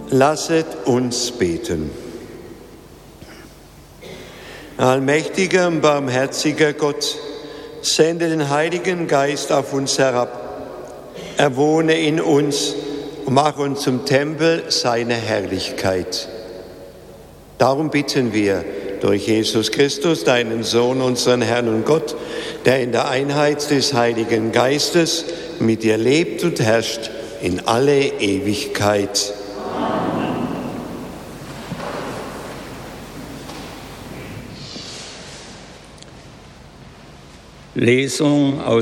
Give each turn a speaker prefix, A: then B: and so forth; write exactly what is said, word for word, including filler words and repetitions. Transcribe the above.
A: Lasset uns beten. Allmächtiger und barmherziger Gott, sende den Heiligen Geist auf uns herab. Er wohne in uns und mache uns zum Tempel seiner Herrlichkeit. Darum bitten wir durch Jesus Christus, deinen Sohn, unseren Herrn und Gott, der in der Einheit des Heiligen Geistes mit dir lebt und herrscht in alle Ewigkeit.
B: Lesung aus